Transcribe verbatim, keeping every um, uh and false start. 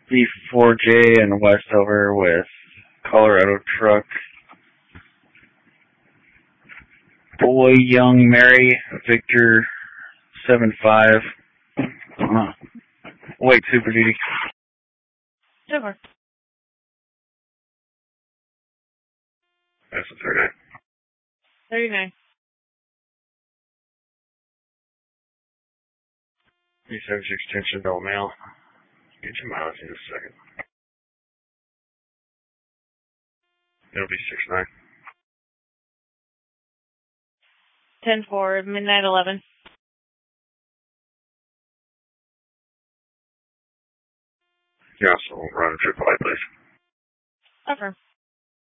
B four J and Westover with Colorado truck. Boy Young Mary, Victor seven five. Uh, wait, Super Duty. Over. That's a thirty-nine. thirty-nine. three seventy-six tension double mail. Get your mileage in a second. It'll be six nine. ten four, midnight eleven. Yeah, so run a triple A, please. Over.